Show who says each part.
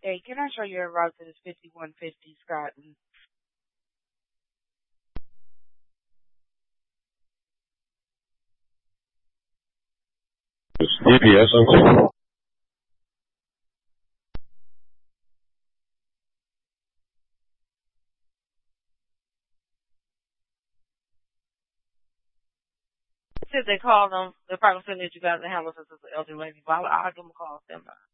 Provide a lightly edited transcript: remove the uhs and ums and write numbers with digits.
Speaker 1: Hey, can I show you a route to this 5150 Scott?
Speaker 2: GPS uncle.
Speaker 1: Since they called them, they're probably saying that you guys are handling this as an elderly lady. But I'll give them a call. Stand by.